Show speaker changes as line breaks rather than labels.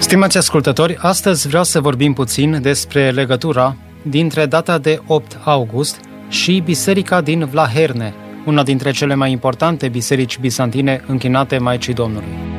Stimați ascultători, astăzi vreau să vorbim puțin despre legătura dintre data de 8 august și biserica din Vlaherne, una dintre cele mai importante biserici bizantine închinate Maicii Domnului.